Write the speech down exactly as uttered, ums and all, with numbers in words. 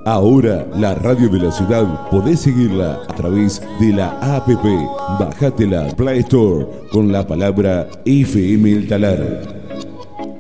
Ahora la radio de la ciudad podés seguirla a través de la app. Bájate la Play Store con la palabra F M El Talar.